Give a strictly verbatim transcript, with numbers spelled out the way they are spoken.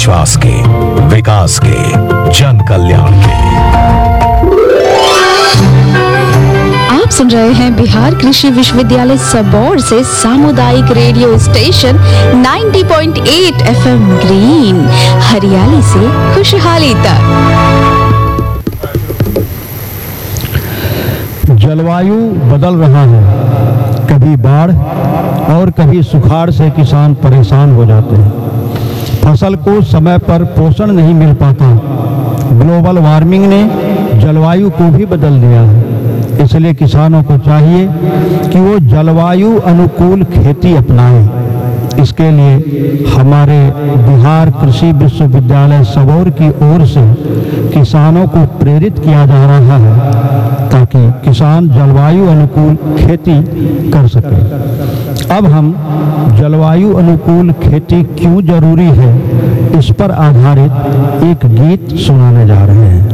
विश्वास के, विकास के, जन कल्याण के। आप सुन रहे हैं बिहार कृषि विश्वविद्यालय सबौर से सामुदायिक रेडियो स्टेशन नब्बे पॉइंट आठ एफएम ग्रीन, हरियाली से खुशहाली तक। जलवायु बदल रहा है, कभी बाढ़ और कभी सुखाड़ से किसान परेशान हो जाते हैं। फसल को समय पर पोषण नहीं मिल पाता। ग्लोबल वार्मिंग ने जलवायु को भी बदल दिया है, इसलिए किसानों को चाहिए कि वो जलवायु अनुकूल खेती अपनाएं। इसके लिए हमारे बिहार कृषि विश्वविद्यालय सबौर की ओर से किसानों को प्रेरित किया जा रहा है ताकि किसान जलवायु अनुकूल खेती कर सके। अब हम जलवायु अनुकूल खेती क्यों जरूरी है, इस पर आधारित एक गीत सुनाने जा रहे हैं।